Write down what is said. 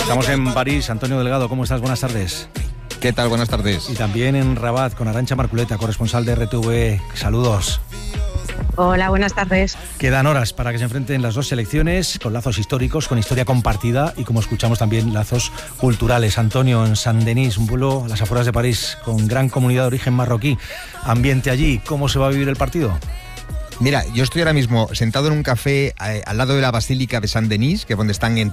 Estamos en París. Antonio Delgado, ¿cómo estás? Buenas tardes. ¿Qué tal? Buenas tardes. Y también en Rabat con Arantxa Marculeta, corresponsal de RTV. Saludos. Hola, buenas tardes. Quedan horas para que se enfrenten las dos selecciones, con lazos históricos, con historia compartida y, como escuchamos, también lazos culturales. Antonio, en Saint-Denis, un pueblo a las afueras de París con gran comunidad de origen marroquí. Ambiente allí, ¿cómo se va a vivir el partido? Mira, yo estoy ahora mismo sentado en un café al lado de la Basílica de Saint-Denis, que es donde están